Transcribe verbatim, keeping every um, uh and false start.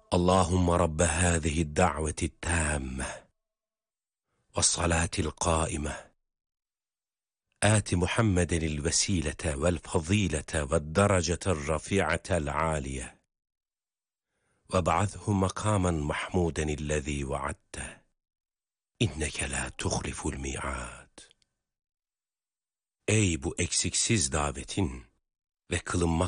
اللهم رب هذه الدعوة التامة والصلاة القائمة آت محمدا الوسيلة والفضيلة والدرجة الرفيعة العالية وابعثه مقاما محمودا الذي وعدته إنك لا تخلف الميعاد. Ey bu eksiksiz davetin ve kılınmak